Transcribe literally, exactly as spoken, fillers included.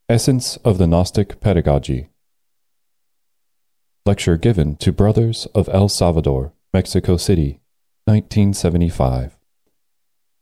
Essence of the Gnostic Pedagogy. Lecture given to Brothers of El Salvador, Mexico City, nineteen seventy-five.